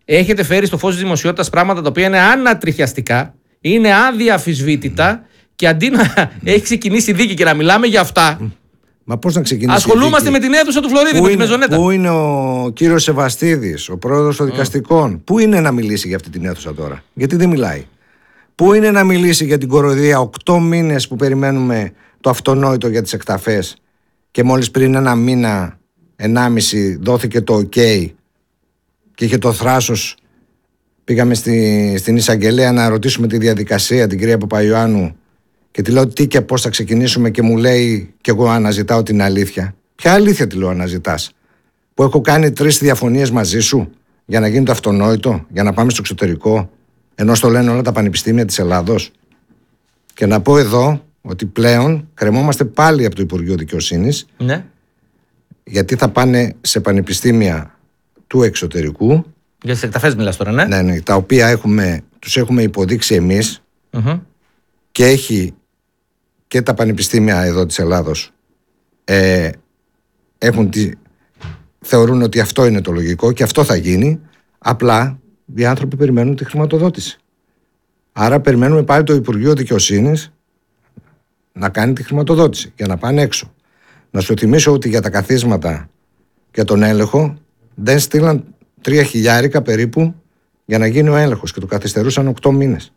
έχετε φέρει στο φως της δημοσιότητας πράγματα τα οποία είναι ανατριχιαστικά, είναι αδιαφυσβήτητα και αντί να έχει ξεκινήσει δίκη και να μιλάμε για αυτά. Μα πώς να ξεκινήσει. Ασχολούμαστε με την αίθουσα του Φλωρίδη, με τη Μεζονέτα. Πού είναι ο κύριος Σεβαστίδης, ο πρόεδρος των δικαστικών, πού είναι να μιλήσει για αυτή την αίθουσα τώρα, γιατί δεν μιλάει. Πού είναι να μιλήσει για την κοροϊδία 8 μήνες που περιμένουμε το αυτονόητο για τις εκταφές και μόλις πριν ένα μήνα, 1,5 δόθηκε το OK και είχε το θράσος. Πήγαμε στην εισαγγελέα να ρωτήσουμε τη διαδικασία, την κυρία Παπαϊωάννου, και τη λέω τι και πώς θα ξεκινήσουμε και μου λέει και εγώ αναζητάω την αλήθεια. Ποια αλήθεια, τη λέω, αναζητάς? Που έχω κάνει 3 διαφωνίες μαζί σου για να γίνει το αυτονόητο, για να πάμε στο εξωτερικό, ενώ στο λένε όλα τα πανεπιστήμια της Ελλάδος. Και να πω εδώ ότι πλέον κρεμόμαστε πάλι από το Υπουργείο Δικαιοσύνης, Ναι. γιατί θα πάνε σε πανεπιστήμια του εξωτερικού. Για τις εκταφές μιλάς τώρα, ναι. Ναι, τα οποία τους έχουμε υποδείξει εμείς, και έχει και τα πανεπιστήμια εδώ της Ελλάδος θεωρούν ότι αυτό είναι το λογικό και αυτό θα γίνει. Απλά οι άνθρωποι περιμένουν τη χρηματοδότηση. Άρα περιμένουμε πάλι το Υπουργείο Δικαιοσύνης να κάνει τη χρηματοδότηση για να πάνε έξω. Να σου θυμίσω ότι για τα καθίσματα και τον έλεγχο δεν στείλαν 3.000 περίπου για να γίνει ο έλεγχος και το καθυστερούσαν 8 μήνες.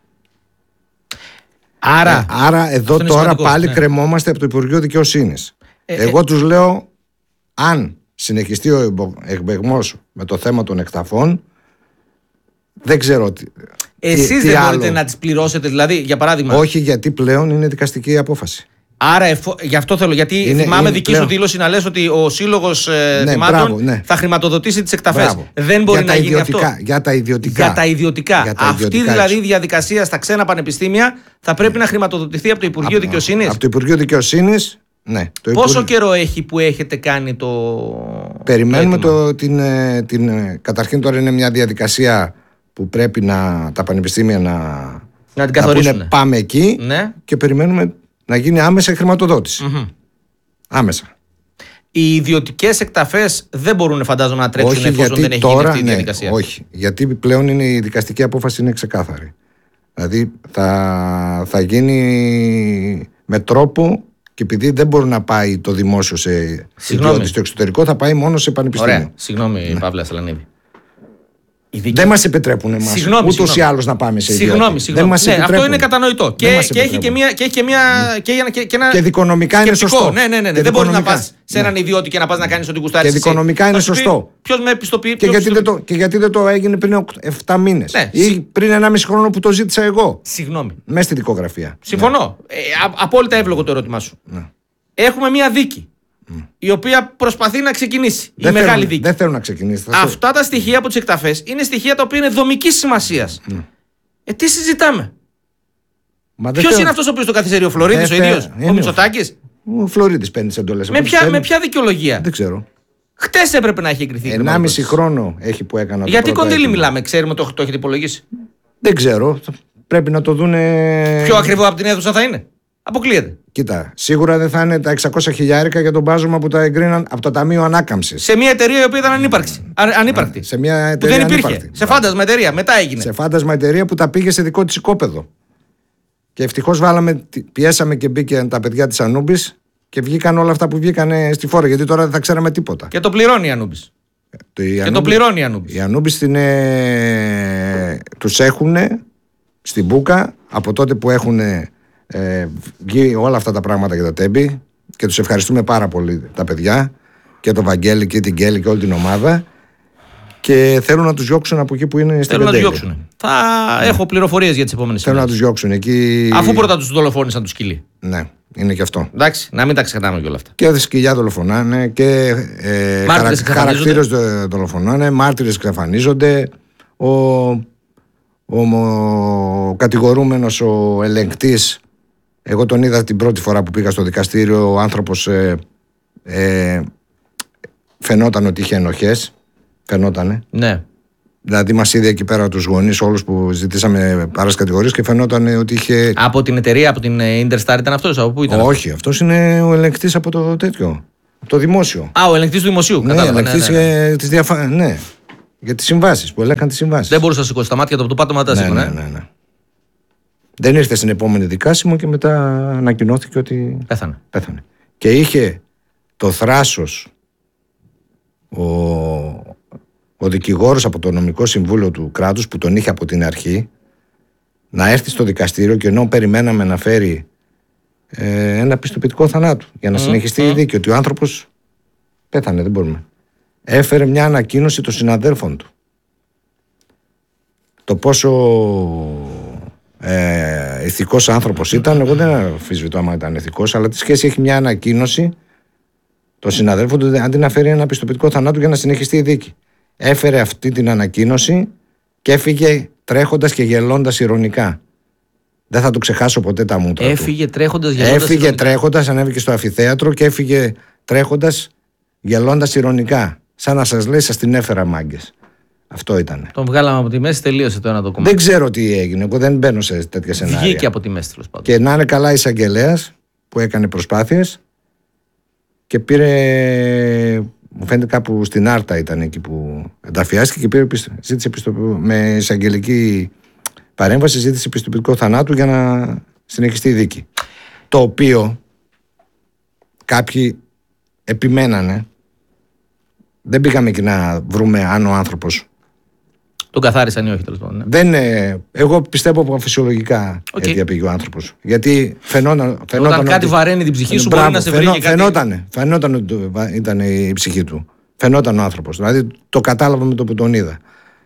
Άρα εδώ τώρα πάλι κρεμόμαστε από το Υπουργείο Δικαιοσύνης. Εγώ τους λέω, αν συνεχιστεί ο εκβεγμός με το θέμα των εκταφών, δεν ξέρω τι. Εσείς δεν μπορείτε να τις πληρώσετε, δηλαδή, για παράδειγμα? Όχι, γιατί πλέον είναι δικαστική η απόφαση. Άρα, γι' αυτό θέλω, γιατί θυμάμαι δική σου δήλωση να λες ότι ο Σύλλογος Δημάτων θα χρηματοδοτήσει τις εκταφές. Δεν μπορεί να γίνει αυτό. Για τα ιδιωτικά. Αυτή δηλαδή η διαδικασία στα ξένα πανεπιστήμια θα πρέπει να χρηματοδοτηθεί από το Υπουργείο Δικαιοσύνης. Από το Υπουργείο Δικαιοσύνης, ναι. Πόσο καιρό έχει που έχετε κάνει το. Περιμένουμε καταρχήν τώρα είναι μια διαδικασία που πρέπει τα πανεπιστήμια να την καθορίσουν. Πάμε εκεί, ναι. Και περιμένουμε να γίνει άμεσα η χρηματοδότηση. Άμεσα. Οι ιδιωτικές εκταφές δεν μπορούν, φαντάζομαι, να τρέξουν εφόσον δεν έχει γίνει αυτή η διαδικασία. Όχι, γιατί πλέον η δικαστική απόφαση είναι ξεκάθαρη. Δηλαδή θα γίνει με τρόπο, και επειδή δεν μπορεί να πάει το δημόσιο στο εξωτερικό, θα πάει μόνο σε πανεπιστήμιο. Ωραία. Συγγνώμη, Παύλα Σαλανίδη. Δεν μας επιτρέπουν εμάς ούτως ή άλλως να πάμε σε ιδιώτη. Συγγνώμη. Ναι, αυτό είναι κατανοητό. Και έχει και δικονομικά είναι σωστό. Ναι. Δεν μπορεί να πας σε έναν ιδιώτη και να πας να κάνεις ό,τι γουστάρεις. Και δικονομικά είναι σωστό. Ποιος με επιστοποιεί? Και γιατί δεν το έγινε πριν 7 μήνες ή πριν 1,5 χρόνο που το ζήτησα εγώ. Συγγνώμη. Μέσα στη δικογραφία. Συμφωνώ. Απόλυτα εύλογο το ερώτημά σου. Έχουμε μία δίκη, η οποία προσπαθεί να ξεκινήσει. Η μεγάλη δίκη. Δεν θέλω να ξεκινήσει. Αυτά τα στοιχεία από τις εκταφές είναι στοιχεία τα οποία είναι δομικής σημασίας. Τι συζητάμε? Ποιος είναι αυτός ο οποίος το καθυστερεί? Ο Φλωρίδης ο ίδιος? Ο Μητσοτάκης? Ο Φλωρίδης παίρνει τις εντολές. Με ποια δικαιολογία? Δεν ξέρω. Χτες έπρεπε να έχει εγκριθεί. 1,5 χρόνο έχει που έκανα. Γιατί κονδύλι μιλάμε? Ξέρουμε, το έχετε υπολογίσει? Δεν ξέρω. Πρέπει να το δούνε. Πιο ακριβό από την αίθουσα θα είναι? Αποκλείεται. Κοίτα, σίγουρα δεν θα είναι τα 600.000 για τον μπάζωμα που τα εγκρίναν από το Ταμείο Ανάκαμψης. Σε μια εταιρεία η οποία ήταν ανύπαρκτη. Σε μια εταιρεία που δεν υπήρχε. Σε φάντασμα εταιρεία. Μετά έγινε. Σε φάντασμα εταιρεία που τα πήγε σε δικό της οικόπεδο. Και ευτυχώς πιέσαμε και μπήκαν τα παιδιά της Ανούμπης και βγήκαν όλα αυτά που βγήκαν στη φόρα. Γιατί τώρα δεν θα ξέραμε τίποτα. Και το πληρώνει η Ανούμπης. Το πληρώνει η Ανούμπης. Οι Ανούμπης τους έχουν στην Μπούκα από τότε που έχουν βγει όλα αυτά τα πράγματα για τα Τέμπη, και τους ευχαριστούμε πάρα πολύ τα παιδιά και τον Βαγγέλη και την Κέλη και όλη την ομάδα, και θέλουν να τους διώξουν από εκεί που είναι στην Πεντέλη. Θέλουν να τους διώξουν. Θα έχω πληροφορίες για τις επόμενες ημέρες. Θέλουν να τους διώξουν εκεί. Αφού πρώτα τους δολοφόνησαν τους σκυλί. Ναι, είναι και αυτό. Εντάξει, να μην τα ξεχνάμε και όλα αυτά. Και σκυλιά δολοφονάνε και χαρακτήρες δολοφονάνε, μάρτυρες εξαφανίζονται. Ο κατηγορούμενος, ο ελεγκτής, εγώ τον είδα την πρώτη φορά που πήγα στο δικαστήριο. Ο άνθρωπος φαινόταν ότι είχε ενοχές. Φαινότανε. Ναι. Δηλαδή μας είδε εκεί πέρα τους γονείς όλους που ζητήσαμε άλλες κατηγορίες και φαινόταν ότι είχε. Από την εταιρεία, από την Interstar ήταν αυτός? Από πού ήταν? Όχι, αυτός είναι ο ελεγκτής από το τέτοιο. Από το δημόσιο. Ο ελεγκτής του δημοσίου. Ναι, κατάλαβα. Ελεγκτής της διαφάνειας. Ναι. Για τις συμβάσεις, που έλεγαν τις συμβάσεις. Δεν μπορούσε να σηκώσει τα μάτια του από το πάτωμα τα σήκωνε. Ναι. Δεν ήρθε στην επόμενη δικάσιμο και μετά ανακοινώθηκε ότι πέθανε. Και είχε το θράσος ο δικηγόρος από το νομικό συμβούλιο του κράτους, που τον είχε από την αρχή, να έρθει στο δικαστήριο, και ενώ περιμέναμε να φέρει ένα πιστοποιητικό θανάτου για να συνεχιστεί η δίκη, ότι ο άνθρωπος πέθανε, δεν μπορούμε, έφερε μια ανακοίνωση των συναδέλφων του, το πόσο ηθικός άνθρωπος ήταν. Εγώ δεν αμφισβητώ άμα ήταν ηθικός, αλλά τη σχέση έχει μια ανακοίνωση των συναδέλφων του, αντί να φέρει ένα πιστοποιητικό θανάτου για να συνεχιστεί η δίκη. Έφερε αυτή την ανακοίνωση και έφυγε τρέχοντας και γελώντας ηρωνικά. Δεν θα το ξεχάσω ποτέ τα μούτρα του. Έφυγε τρέχοντας, ανέβηκε στο αμφιθέατρο και έφυγε τρέχοντας, γελώντας ηρωνικά. Σαν να σας λέει, σας την έφερα, μάγκες. Αυτό ήταν. Τον βγάλαμε από τη μέση, τελείωσε το ένα το κομμάτι. Δεν ξέρω τι έγινε. Εγώ δεν μπαίνω σε τέτοια σενάρια. Βγήκε από τη μέση, τέλος πάντων. Και να είναι καλά εισαγγελέας που έκανε προσπάθειες και πήρε. Μου φαίνεται κάπου στην Άρτα ήταν εκεί που ενταφιάστηκε και ζήτησε με εισαγγελική παρέμβαση, ζήτησε πιστοποιητικό θανάτου για να συνεχιστεί η δίκη. Το οποίο κάποιοι επιμένανε. Δεν πήγαμε εκεί να βρούμε αν ο άνθρωπος τον καθάρισαν ή όχι, τέλος πάντων. Εγώ πιστεύω από φυσιολογικά αίτια πήγε ο άνθρωπος. Γιατί φαινόταν όταν κάτι βαραίνει την ψυχή σου, μπορεί να σε βρει και κάτι. Φαινόταν ότι ήταν η ψυχή του. Φαινόταν ο άνθρωπος. Δηλαδή το κατάλαβα με το που τον είδα.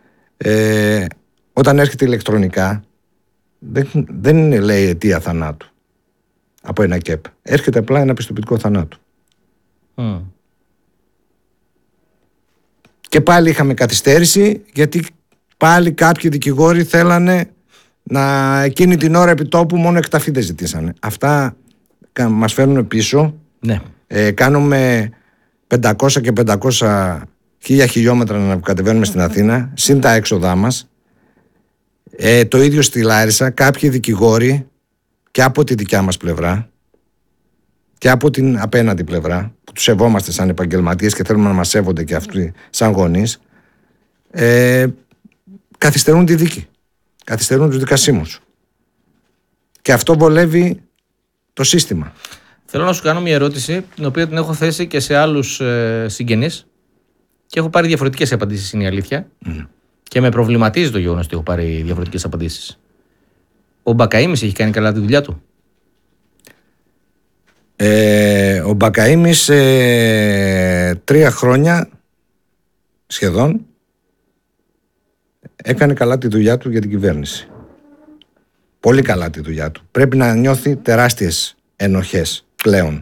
Όταν έρχεται ηλεκτρονικά, δεν λέει αιτία θανάτου από ένα ΚΕΠ. Έρχεται απλά ένα πιστοποιητικό θανάτου. Και πάλι είχαμε καθυστέρηση, γιατί πάλι κάποιοι δικηγόροι θέλανε να εκείνη την ώρα επιτόπου μόνο εκταφή ζητήσανε. Αυτά μας φέρνουν πίσω. Ναι. Κάνουμε 500 και 500 1000 χιλιόμετρα να κατεβαίνουμε στην Αθήνα, συν τα έξοδά μας. Το ίδιο στη Λάρισα, κάποιοι δικηγόροι και από τη δικιά μας πλευρά και από την απέναντι πλευρά, που τους σεβόμαστε σαν επαγγελματίες και θέλουμε να μας σέβονται και αυτοί σαν γονείς, καθυστερούν τη δίκη, καθυστερούν τους δικασίμους, και αυτό βολεύει το σύστημα. Θέλω να σου κάνω μια ερώτηση, την οποία την έχω θέσει και σε άλλους συγγενείς και έχω πάρει διαφορετικές απαντήσεις, είναι η αλήθεια. Και με προβληματίζει το γεγονός ότι έχω πάρει διαφορετικές απαντήσεις. Ο Μπακαΐμης έχει κάνει καλά τη δουλειά του? Ο Μπακαΐμης 3 χρόνια σχεδόν έκανε καλά τη δουλειά του για την κυβέρνηση. Πολύ καλά τη δουλειά του. Πρέπει να νιώθει τεράστιες ενοχές πλέον.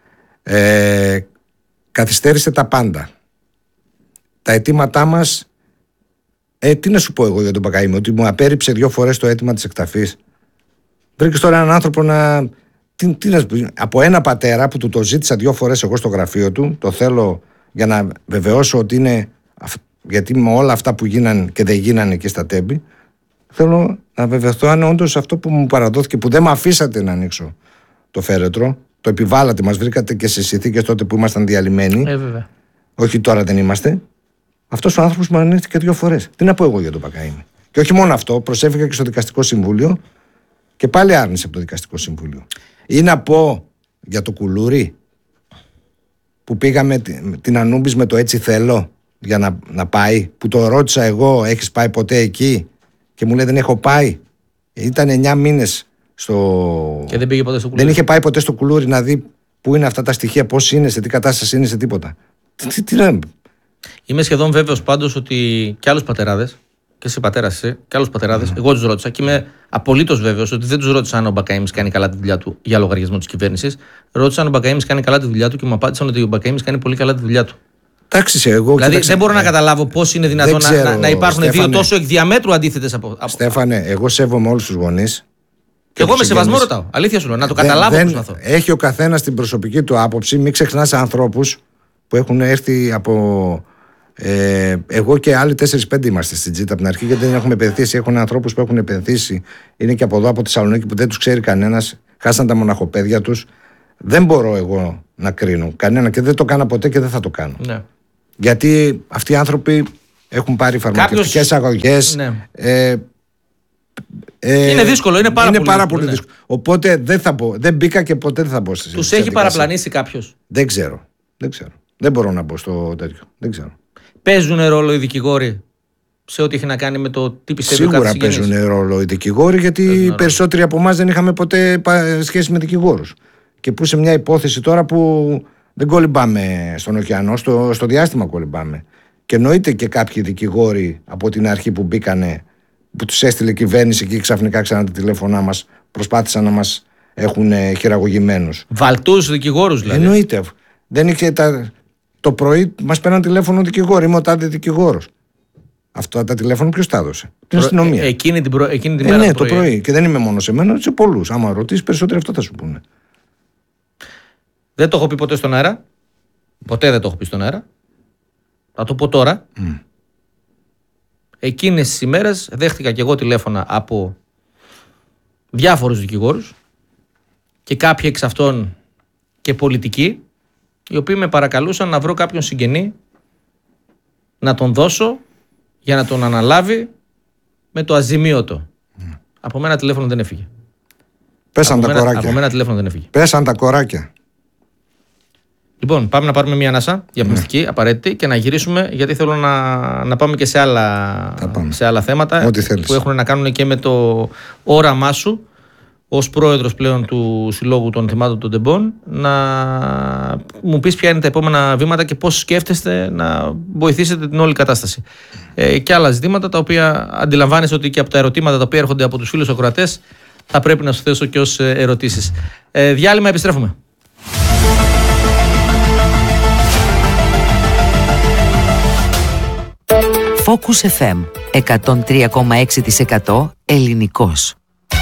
Καθυστέρησε τα πάντα. Τα αιτήματά μας, τι να σου πω εγώ για τον Μπακαΐμη, ότι μου απέρριψε 2 φορές το αίτημα της εκταφής. Βρήκες τώρα έναν άνθρωπο να... Τι να σου πω, από ένα πατέρα που του το ζήτησα 2 φορές εγώ στο γραφείο του, το θέλω για να βεβαιώσω ότι είναι, γιατί με όλα αυτά που γίνανε και δεν γίνανε εκεί στα Τέμπη, θέλω να βεβαιωθώ αν όντως αυτό που μου παραδόθηκε, που δεν με αφήσατε να ανοίξω το φέρετρο, το επιβάλλατε, μας βρήκατε και σε συνθήκες τότε που ήμασταν διαλυμένοι. Βέβαια. Όχι, τώρα δεν είμαστε. Αυτός ο άνθρωπος μου ανέφερε 2 φορές. Τι να πω εγώ για τον Μπακαΐμη. Και όχι μόνο αυτό, προσέφηκα και στο Δικαστικό Συμβούλιο και πάλι άρνησε από το Δικαστικό Συμβούλιο. Ή να πω για το Κουλούρι, που πήγαμε την Ανούμπης με το έτσι θέλω για να πάει, που το ρώτησα εγώ, έχεις πάει ποτέ εκεί? Και μου λέει δεν έχω πάει. Ήταν 9 μήνες στο... Και δεν πήγε ποτέ στο Κουλούρι. Δεν είχε πάει ποτέ στο Κουλούρι να δει πού είναι αυτά τα στοιχεία, πώς είναι, σε τι κατάσταση είναι, σε τίποτα. Τι να... Είμαι σχεδόν βέβαιος πάντως ότι και άλλους πατεράδες, και εσύ πατέρας εσύ, και άλλους πατεράδες, εγώ τους ρώτησα και είμαι απολύτως βέβαιος ότι δεν τους ρώτησα αν ο Μπακαΐμης κάνει καλά τη δουλειά του για λογαριασμό της κυβέρνησης. Ρώτησα αν ο Μπακαΐμης κάνει καλά τη δουλειά του και μου απάντησαν ότι ο Μπακαΐμης κάνει πολύ καλά τη δουλειά του. Δηλαδή δεν μπορώ να καταλάβω πώς είναι δυνατόν να υπάρχουν δύο τόσο εκ διαμέτρου αντίθετες από. Στέφανε, εγώ σέβομαι όλους τους γονείς. Και εγώ με σεβασμό ρωτάω. Αλήθεια σου λέω, να το καταλάβω προσπαθώ. Έχει ο καθένας την προσωπική του άποψη. Μην ξεχνάς ανθρώπους που έχουν έρθει από. Εγώ και άλλοι 4-5 είμαστε στην Τζίτα από την αρχή, γιατί δεν έχουμε επενδύσει. Έχουν ανθρώπους που έχουν επενδύσει, είναι και από εδώ, από τη Θεσσαλονίκη, που δεν τους ξέρει κανένας. Χάσαν τα μοναχοπαίδια τους. Δεν μπορώ εγώ να κρίνω κανένα και δεν το κάνω ποτέ και δεν θα το κάνω. Ναι. Γιατί αυτοί οι άνθρωποι έχουν πάρει φαρμακευτικές αγωγές. Ναι. Είναι δύσκολο, είναι πάρα πολύ δύσκολο. Οπότε δεν μπήκα και ποτέ δεν θα μπω στη. Τους έχει παραπλανήσει κάποιος? Δεν ξέρω. Δεν μπορώ να μπω στο τέτοιο. Δεν ξέρω. Παίζουν ρόλο οι δικηγόροι σε ό,τι έχει να κάνει με το τι πιστεύει ο κάθε συγγενής? Σίγουρα παίζουν ρόλο οι δικηγόροι, γιατί οι περισσότεροι από εμάς δεν είχαμε ποτέ σχέση με δικηγόρους. Και που σε μια υπόθεση τώρα που δεν κολυμπάμε στον ωκεανό, στο διάστημα κολυμπάμε. Και εννοείται και κάποιοι δικηγόροι από την αρχή που μπήκανε, που τους έστειλε η κυβέρνηση και ξαφνικά ξανά τα τηλέφωνά μας προσπάθησαν να μας έχουν χειραγωγημένους. Βαλτούς δικηγόρους δηλαδή. Εννοείται. Δεν είχε το πρωί μας παίρναν τηλέφωνο δικηγόροι. Είμαι ο τάδε δικηγόρος. Αυτά τα τηλέφωνα ποιος τα έδωσε? Την αστυνομία. Εκείνη τη μέρα. Ναι, το πρωί. Και δεν είμαι μόνο σε μένα, σε πολλούς. Άμα ρωτήσεις, περισσότεροι αυτό θα σου πούνε. Δεν το έχω πει ποτέ στον αέρα. Ποτέ δεν το έχω πει στον αέρα. Θα το πω τώρα. Εκείνες τις ημέρες δέχτηκα και εγώ τηλέφωνα από διάφορους δικηγόρους και κάποιοι εξ αυτών και πολιτικοί, οι οποίοι με παρακαλούσαν να βρω κάποιον συγγενή να τον δώσω για να τον αναλάβει με το αζημίωτο. Από μένα τηλέφωνο δεν έφυγε. Πέσαν τα κοράκια. Από μένα τηλέφωνο δεν έφυγε. Πέσαν τα κοράκια. Λοιπόν, πάμε να πάρουμε μια ανάσα διαφημιστική, απαραίτητη, και να γυρίσουμε, γιατί θέλω να πάμε και σε άλλα θέματα που έχουν να κάνουν και με το όραμά σου ως πρόεδρος πλέον του Συλλόγου των Θυμάτων των Τεμπών, να μου πεις ποια είναι τα επόμενα βήματα και πώς σκέφτεστε να βοηθήσετε την όλη κατάσταση. Και άλλα ζητήματα τα οποία αντιλαμβάνεσαι ότι και από τα ερωτήματα τα οποία έρχονται από τους φίλους ακροατές θα πρέπει να σου θέσω και ως ερωτήσεις. Διάλειμμα, επιστρέφουμε. Focus FM 103,6% ελληνικός.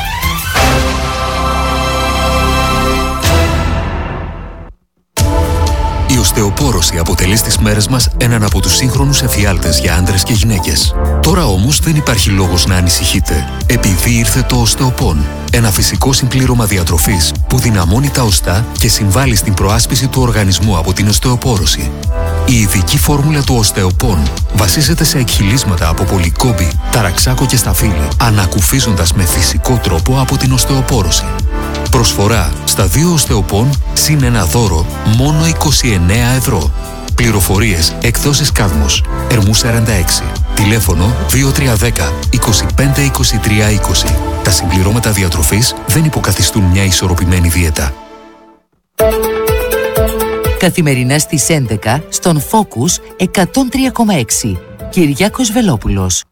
Η οστεοπόρωση αποτελεί στις μέρες μας έναν από τους σύγχρονους εφιάλτες για άντρες και γυναίκες. Τώρα όμως δεν υπάρχει λόγος να ανησυχείτε, επειδή ήρθε το οστεοπόν. Ένα φυσικό συμπλήρωμα διατροφής που δυναμώνει τα οστά και συμβάλλει στην προάσπιση του οργανισμού από την οστεοπόρωση. Η ειδική φόρμουλα του οστεοπόν βασίζεται σε εκχυλίσματα από πολυκόμπη, ταραξάκο και σταφύλι, ανακουφίζοντας με φυσικό τρόπο από την οστεοπόρωση. Προσφορά στα 2 οστεοπόν συν ένα δώρο μόνο 29 ευρώ. Πληροφορίες εκδόσεις Κάδμος, Ερμού 46. Τηλέφωνο 2310 25 23 20. Τα συμπληρώματα διατροφής δεν υποκαθιστούν μια ισορροπημένη δίαιτα. Καθημερινά στις 11 στον Focus 103,6. Κυριάκος Βελόπουλος.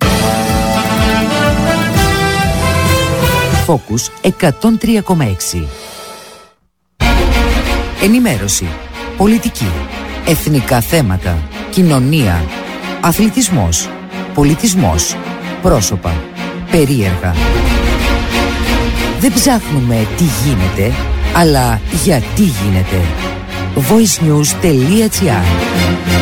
Focus 103,6. Ενημέρωση, πολιτική, εθνικά θέματα, κοινωνία, αθλητισμός, πολιτισμός, πρόσωπα, περίεργα. Δεν ψάχνουμε τι γίνεται, αλλά γιατί γίνεται. voicenews.gr